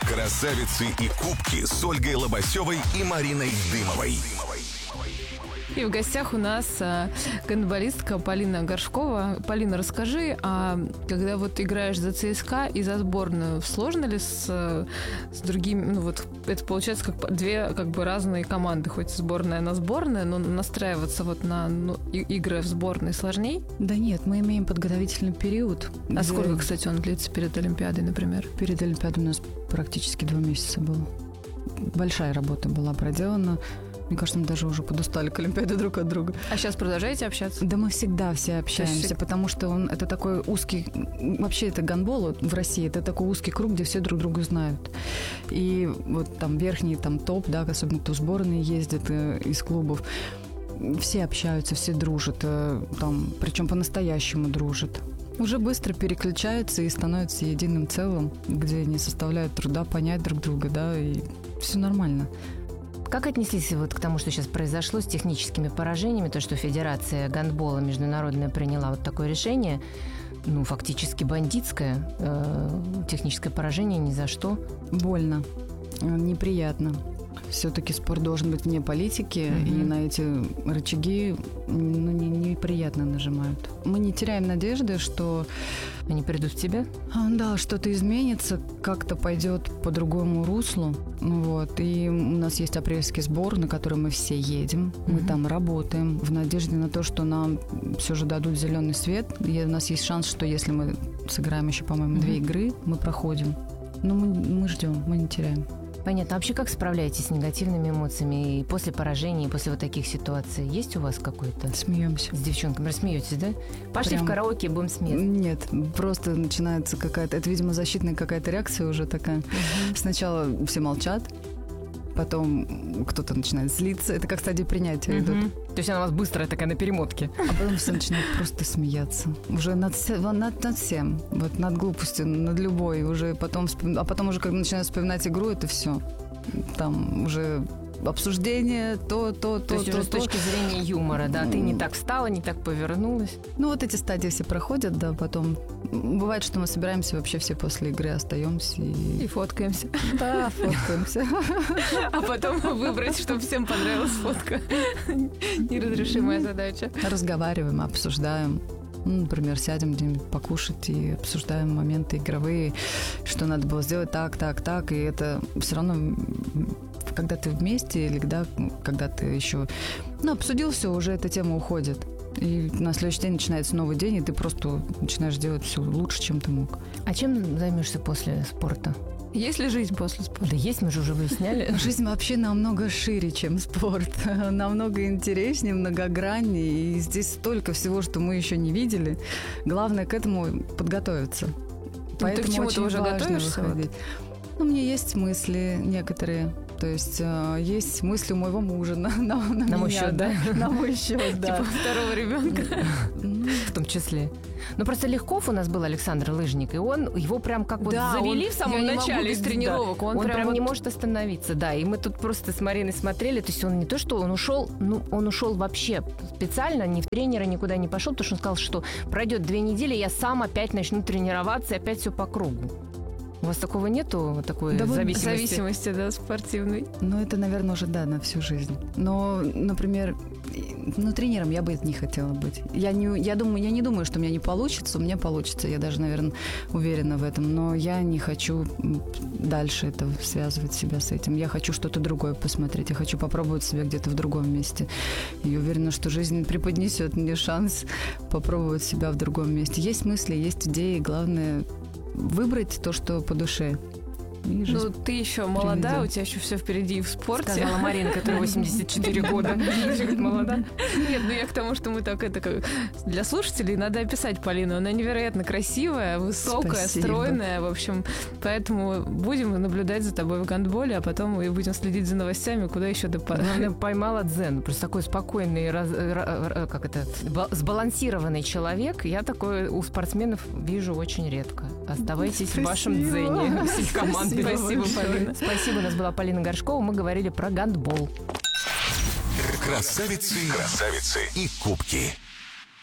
Красавицы и кубки с Ольгой Лобасевой и Мариной Дымовой. И в гостях у нас гандболистка Полина Горшкова. Полина, расскажи, а когда вот играешь за ЦСКА и за сборную, сложно ли с другими, ну вот это получается как две как бы разные команды, хоть сборная на сборная, но настраиваться вот на игры в сборной сложней? Да нет, мы имеем подготовительный период. А сколько, кстати, он длится перед Олимпиадой, например? Перед Олимпиадой у нас практически 2 месяца было. Большая работа была проделана. Мне кажется, мы даже уже подустали к Олимпиаде друг от друга. А сейчас продолжаете общаться? Да мы всегда все общаемся, потому что это такой узкий... Вообще это гандбол в России, это такой узкий круг, где все друг друга знают. И вот там верхний там топ, да, особенно кто в сборные ездит из клубов, все общаются, все дружат, там, причем по-настоящему дружат. Уже быстро переключаются и становятся единым целым, где не составляют труда понять друг друга, да, и все нормально. Как отнеслись вот к тому, что сейчас произошло с техническими поражениями, то, что Федерация гандбола международная приняла вот такое решение, ну, фактически бандитское, техническое поражение ни за что? Больно, неприятно. Все-таки спорт должен быть вне политики, и на эти рычаги неприятно нажимают. Мы не теряем надежды, что... Они придут в тебя? Да, что-то изменится, как-то пойдет по другому руслу. Вот. И у нас есть апрельский сбор, на который мы все едем. Мы там работаем в надежде на то, что нам все же дадут зеленый свет. И у нас есть шанс, что если мы сыграем еще, по-моему, 2 игры, мы проходим. Но мы ждем, мы не теряем. Понятно. А вообще как справляетесь с негативными эмоциями и после поражений, и после вот таких ситуаций? Есть у вас какой-то? Смеемся. С девчонками рассмеетесь, да? Пошли в караоке, будем смеяться. Нет, просто начинается какая-то... Это, видимо, защитная какая-то реакция уже такая. Сначала все молчат, потом кто-то начинает злиться. Это как стадия принятия идут. То есть она у вас быстрая такая на перемотке. А потом все начинают просто смеяться. Уже над всем. Вот над глупостью, над любой. Уже потом, а потом уже, когда начинают вспоминать игру, это все. Там уже обсуждение, то есть уже с точки зрения юмора, да? Ты не так встала, не так повернулась. Ну, вот эти стадии все проходят, да, потом... Бывает, что мы собираемся вообще все после игры, остаемся и фоткаемся. Да, фоткаемся. А потом выбрать, чтобы всем понравилась фотка. Неразрешимая задача. Разговариваем, обсуждаем. Ну, например, сядем где-нибудь покушать и обсуждаем моменты игровые, что надо было сделать так. И это все равно, когда ты вместе или когда ты еще обсудил все, уже эта тема уходит. И на следующий день начинается новый день, и ты просто начинаешь делать все лучше, чем ты мог. А чем займешься после спорта? Есть ли жизнь после спорта? Да есть, мы же уже выясняли. Жизнь вообще намного шире, чем спорт. Намного интереснее, многограннее. И здесь столько всего, что мы еще не видели. Главное к этому подготовиться. Поэтому ты к чему-то уже готовишься? Выходить. У меня есть мысли некоторые. То есть есть мысли у моего мужа на мой счет, да? На мой счет, да. Типа второго ребенка. В том числе. Ну, просто Легков у нас был, Александр Лыжник, и его прям как вот завели в самом начале из тренировок. Он прям не может остановиться, да. И мы тут просто с Мариной смотрели, то есть он не то, что он ушел, он ушел вообще специально, ни в тренера никуда не пошел, потому что он сказал, что пройдет 2 недели, я сам опять начну тренироваться, и опять все по кругу. У вас такого нету, такой зависимости, да, спортивной? Ну, это, наверное, уже, да, на всю жизнь. Но, например, тренером я бы не хотела быть. Я не думаю, что у меня не получится. У меня получится, я даже, наверное, уверена в этом. Но я не хочу дальше это связывать себя с этим. Я хочу что-то другое посмотреть. Я хочу попробовать себя где-то в другом месте. И уверена, что жизнь преподнесет мне шанс попробовать себя в другом месте. Есть мысли, есть идеи. Главное выбрать то, что по душе. Ну, ты еще молода, у тебя еще все впереди в спорте. Сказала Марина, которая 84 года. Молода. Нет, я к тому, что мы так для слушателей надо описать Полину. Она невероятно красивая, высокая, стройная, в общем. Поэтому будем наблюдать за тобой в гандболе, а потом мы будем следить за новостями, куда еще ты поймала дзен. Просто такой спокойный, сбалансированный человек. Я такое у спортсменов вижу очень редко. Оставайтесь в вашем дзене всей команды. Спасибо, Полина. Спасибо. У нас была Полина Горшкова. Мы говорили про гандбол. Красавицы и кубки.